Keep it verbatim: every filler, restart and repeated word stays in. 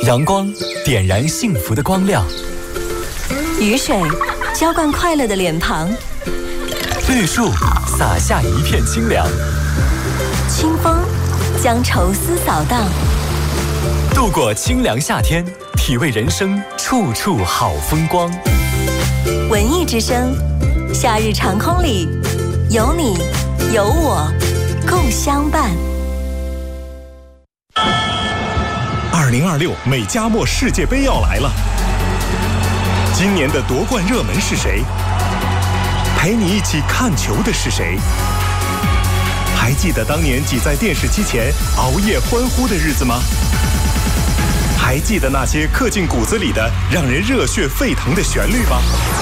阳光点燃幸福的光亮， 雨水浇灌快乐的脸庞， 绿树洒下一片清凉， 清风将愁思扫荡。 度过清凉夏天，体味人生处处好风光。 文艺之声，夏日长空里，有你有我共相伴。 二零二六美加墨世界杯要来了，今年的夺冠热门是谁？陪你一起看球的是谁？还记得当年挤在电视机前熬夜欢呼的日子吗？还记得那些刻进骨子里的让人热血沸腾的旋律吗？